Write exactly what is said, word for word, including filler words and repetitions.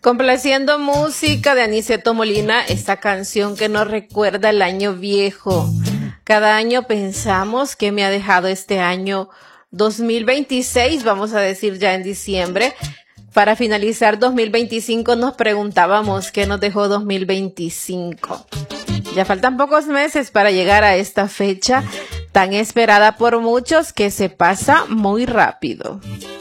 Complaciendo música de Aniceto Molina, esta canción que nos recuerda el año viejo. Cada año pensamos qué me ha dejado este año dos mil veintiséis, vamos a decir ya en diciembre. Para finalizar dos mil veinticinco nos preguntábamos qué nos dejó dos mil veinticinco. Ya faltan pocos meses para llegar a esta fecha tan esperada por muchos que se pasa muy rápido.